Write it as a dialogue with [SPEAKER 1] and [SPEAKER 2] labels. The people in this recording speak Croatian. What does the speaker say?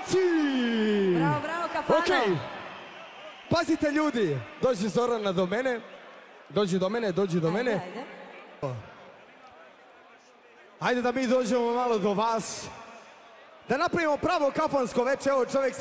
[SPEAKER 1] Kafanci!
[SPEAKER 2] Bravo, bravo, Kafano!
[SPEAKER 1] Okej. Pazite ljudi, dođi Zorana do mene. Dođi do mene.
[SPEAKER 2] Ajde.
[SPEAKER 1] Ajde da mi dođemo malo do vas. Da napravimo pravo kafansko veče, evo čovjek se